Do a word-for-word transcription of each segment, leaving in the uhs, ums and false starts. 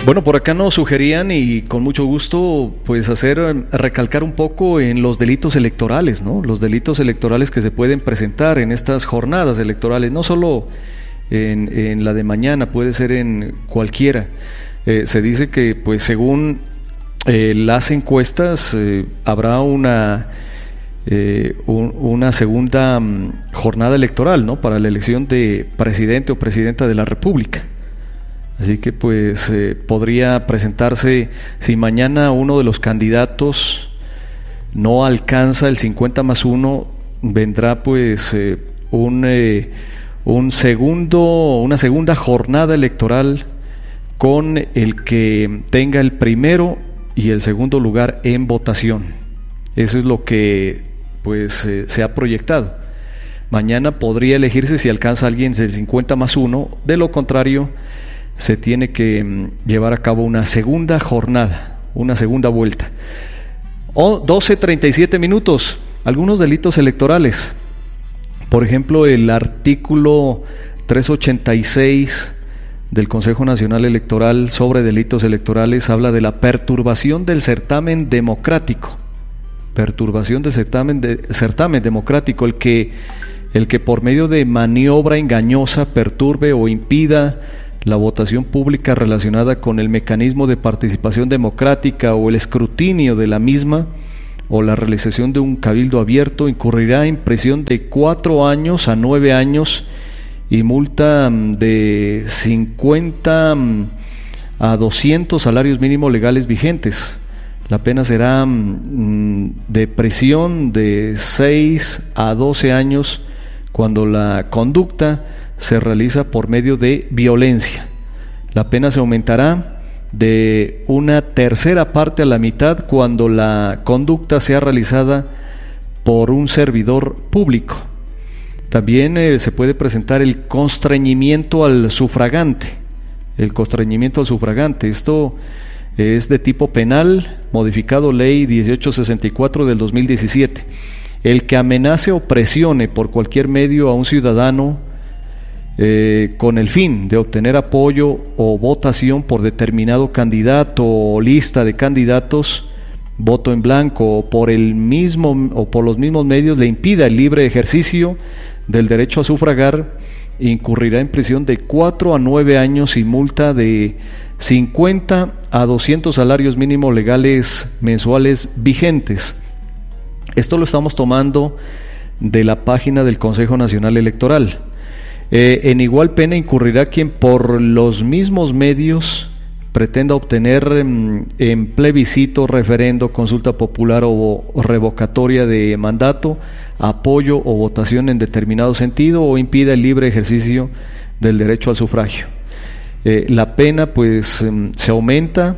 Bueno, por acá nos sugerían y con mucho gusto pues hacer, recalcar un poco en los delitos electorales, ¿no? Los delitos electorales que se pueden presentar en estas jornadas electorales, no solo en, en la de mañana, puede ser en cualquiera. Eh, se dice que pues según eh, las encuestas eh, habrá una, eh, un, una segunda um, jornada electoral, ¿no? Para la elección de presidente o presidenta de la República. Así que pues eh, podría presentarse, si mañana uno de los candidatos no alcanza el cincuenta más uno, vendrá pues eh, un, eh, un segundo, una segunda jornada electoral con el que tenga el primero y el segundo lugar en votación. Eso es lo que pues eh, se ha proyectado. Mañana podría elegirse si alcanza alguien del cincuenta más uno, de lo contrario se tiene que llevar a cabo una segunda jornada, una segunda vuelta. O doce treinta y siete minutos, algunos delitos electorales. Por ejemplo, el artículo trescientos ochenta y seis del Consejo Nacional Electoral sobre delitos electorales habla de la perturbación del certamen democrático. Perturbación del certamen, de, certamen democrático, el que, el que por medio de maniobra engañosa perturbe o impida la votación pública relacionada con el mecanismo de participación democrática o el escrutinio de la misma o la realización de un cabildo abierto, incurrirá en prisión de cuatro años a nueve años y multa de cincuenta a doscientos salarios mínimos legales vigentes. La pena será de prisión de seis a doce años cuando la conducta se realiza por medio de violencia. La pena se aumentará de una tercera parte a la mitad cuando la conducta sea realizada por un servidor público. También eh, se puede presentar el constreñimiento al sufragante. El constreñimiento al sufragante, esto es de tipo penal, modificado ley dieciocho sesenta y cuatro del dos mil diecisiete. El que amenace o presione por cualquier medio a un ciudadano Eh, con el fin de obtener apoyo o votación por determinado candidato o lista de candidatos, voto en blanco, o por el mismo o por los mismos medios le impida el libre ejercicio del derecho a sufragar, incurrirá en prisión de cuatro a nueve años y multa de cincuenta a doscientos salarios mínimos legales mensuales vigentes. Esto lo estamos tomando de la página del Consejo Nacional Electoral. Eh, en igual pena incurrirá quien por los mismos medios pretenda obtener en, en plebiscito, referendo, consulta popular o, o revocatoria de mandato, apoyo o votación en determinado sentido o impida el libre ejercicio del derecho al sufragio. Eh, la pena pues eh, se aumenta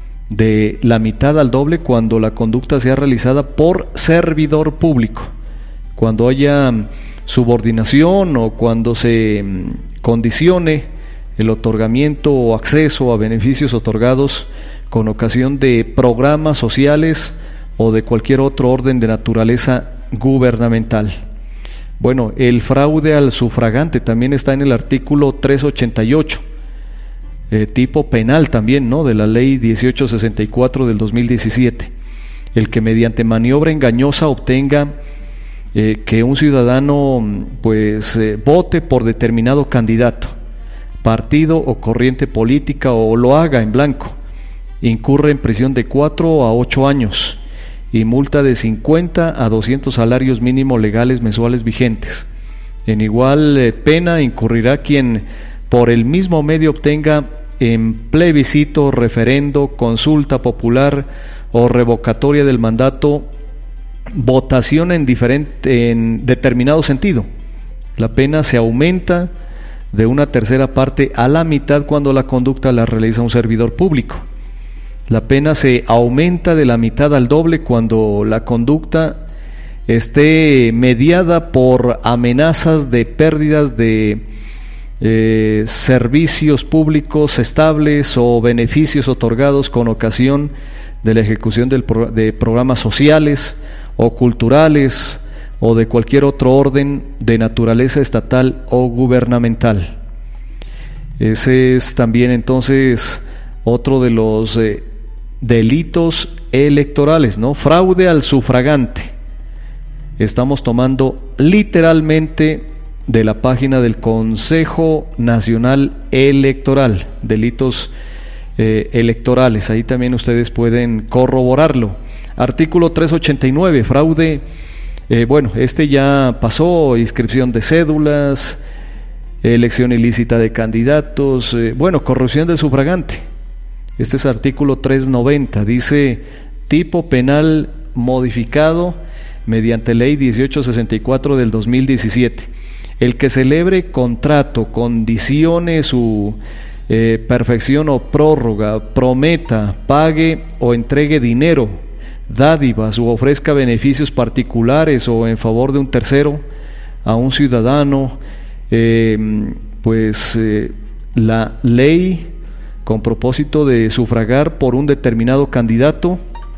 de la mitad al doble cuando la conducta sea realizada por servidor público, cuando haya subordinación o cuando se condicione el otorgamiento o acceso a beneficios otorgados con ocasión de programas sociales o de cualquier otro orden de naturaleza gubernamental. Bueno, el fraude al sufragante también está en el artículo trescientos ochenta y ocho, eh, tipo penal también, ¿no?, de la ley dieciocho sesenta y cuatro del dos mil diecisiete. El que mediante maniobra engañosa obtenga Eh, que un ciudadano pues eh, vote por determinado candidato, partido o corriente política o lo haga en blanco, incurre en prisión de cuatro a ocho años y multa de cincuenta a doscientos salarios mínimos legales mensuales vigentes. En igual eh, pena incurrirá quien por el mismo medio obtenga en plebiscito, referendo, consulta popular o revocatoria del mandato votación en diferente, en determinado sentido. La pena se aumenta de una tercera parte a la mitad cuando la conducta la realiza un servidor público. La pena se aumenta de la mitad al doble cuando la conducta esté mediada por amenazas de pérdidas de eh, servicios públicos estables o beneficios otorgados con ocasión de la ejecución del pro, de programas sociales o culturales o de cualquier otro orden de naturaleza estatal o gubernamental. Ese es también entonces otro de los eh, delitos electorales, ¿no? Fraude al sufragante. Estamos tomando literalmente de la página del Consejo Nacional Electoral, delitos eh, electorales. Ahí también ustedes pueden corroborarlo. Artículo trescientos ochenta y nueve, fraude. Eh, bueno, este ya pasó, inscripción de cédulas, elección ilícita de candidatos, eh, bueno, corrupción del sufragante. Este es artículo trescientos noventa, dice tipo penal modificado mediante ley dieciocho sesenta y cuatro del dos mil diecisiete. El que celebre contrato, condicione su eh, perfección o prórroga, prometa, pague o entregue dinero, dádivas u ofrezca beneficios particulares o en favor de un tercero a un ciudadano, eh, pues eh, la ley con propósito de sufragar por un determinado candidato,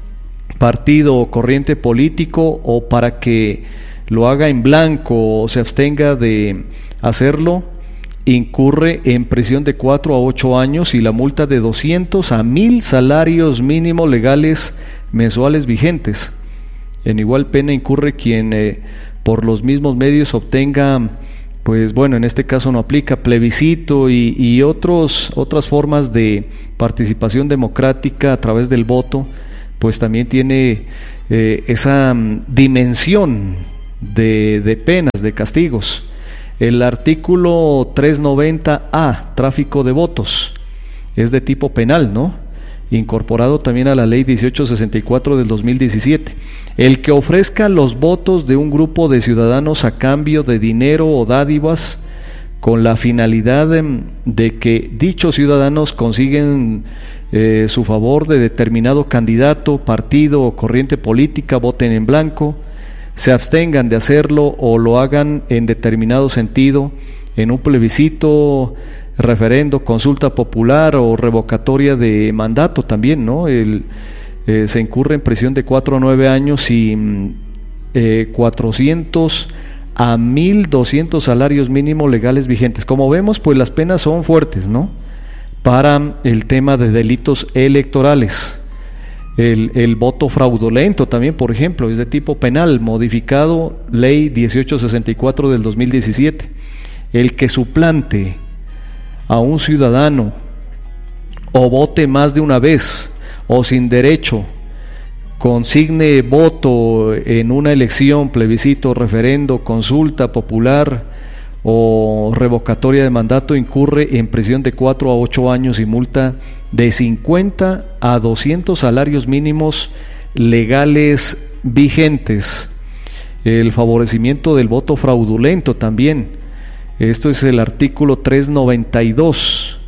partido o corriente político, o para que lo haga en blanco o se abstenga de hacerlo, incurre en prisión de cuatro a ocho años y la multa de doscientos a mil salarios mínimos legales mensuales vigentes. En igual pena incurre quien eh, por los mismos medios obtenga, pues bueno, en este caso no aplica, plebiscito y, y otros, otras formas de participación democrática a través del voto, pues también tiene eh, esa um, dimensión de, de penas, de castigos. El artículo trescientos noventa A, tráfico de votos, es de tipo penal, ¿no? Incorporado también a la ley dieciocho sesenta y cuatro del dos mil diecisiete. El que ofrezca los votos de un grupo de ciudadanos a cambio de dinero o dádivas con la finalidad de, de que dichos ciudadanos consiguen eh, su favor de determinado candidato, partido o corriente política, voten en blanco, se abstengan de hacerlo o lo hagan en determinado sentido, en un plebiscito, referendo, consulta popular o revocatoria de mandato también, ¿no? El, eh, se incurre en prisión de cuatro a nueve años y eh, cuatrocientos a mil doscientos salarios mínimos legales vigentes. Como vemos, pues las penas son fuertes, ¿no? Para el tema de delitos electorales. El, el voto fraudulento también, por ejemplo, es de tipo penal, modificado ley dieciocho sesenta y cuatro del dos mil diecisiete. El que suplante a un ciudadano o vote más de una vez o sin derecho, consigne voto en una elección, plebiscito, referendo, consulta popular o revocatoria de mandato, incurre en prisión de cuatro a ocho años y multa de cincuenta a doscientos salarios mínimos legales vigentes. El favorecimiento del voto fraudulento también, esto es el artículo trescientos noventa y dos,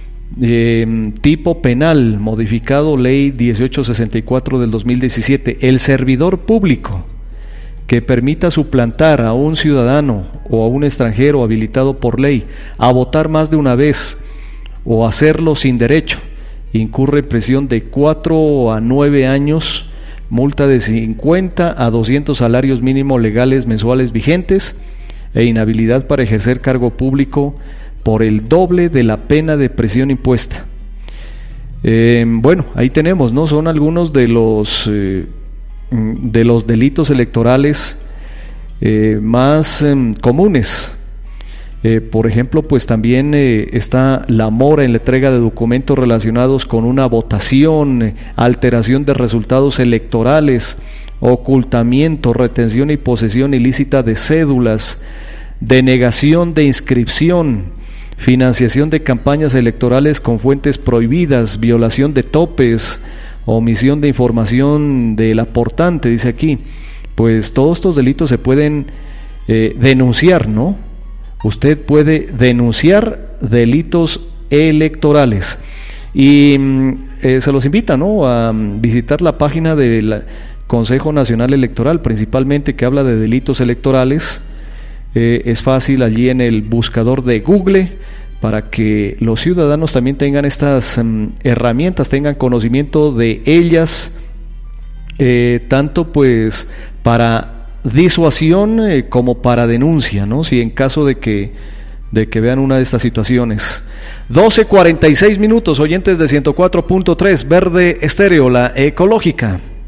eh, tipo penal, modificado ley dieciocho sesenta y cuatro del dos mil diecisiete. El servidor público que permita suplantar a un ciudadano o a un extranjero habilitado por ley a votar más de una vez o hacerlo sin derecho, incurre en prisión de cuatro a nueve años, multa de cincuenta a doscientos salarios mínimos legales mensuales vigentes e inhabilidad para ejercer cargo público por el doble de la pena de prisión impuesta. Eh, bueno, ahí tenemos, ¿no? Son algunos de los eh, de los delitos electorales eh, más eh, comunes. Eh, por ejemplo, pues también eh, está la mora en la entrega de documentos relacionados con una votación, eh, alteración de resultados electorales, ocultamiento, retención y posesión ilícita de cédulas, denegación de inscripción, financiación de campañas electorales con fuentes prohibidas, violación de topes, omisión de información del aportante, dice aquí. Pues todos estos delitos se pueden eh, denunciar, ¿no? Usted puede denunciar delitos electorales y eh, se los invita, ¿no?, a visitar la página del Consejo Nacional Electoral, principalmente, que habla de delitos electorales. Eh, es fácil allí en el buscador de Google, para que los ciudadanos también tengan estas um, herramientas, tengan conocimiento de ellas, eh, tanto pues para disuasión eh, como para denuncia, ¿no? Si en caso de que de que vean una de estas situaciones. doce cuarenta y seis minutos, oyentes de ciento cuatro punto tres, Verde Estéreo, la ecológica.